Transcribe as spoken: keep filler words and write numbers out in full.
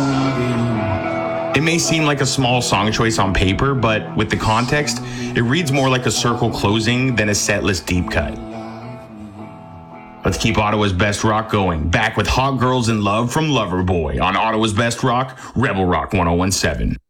It may seem like a small song choice on paper, but with the context, it reads more like a circle closing than a setlist deep cut. Let's keep Ottawa's best rock going. Back with Hot Girls in Love from Loverboy on Ottawa's Best Rock, Rebel Rock ten seventeen.